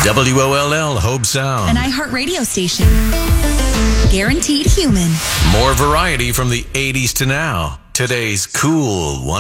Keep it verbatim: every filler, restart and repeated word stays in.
W O L L Hope Sound. An iHeartRadio station. Guaranteed human. More variety from the eighties to now. Today's cool one.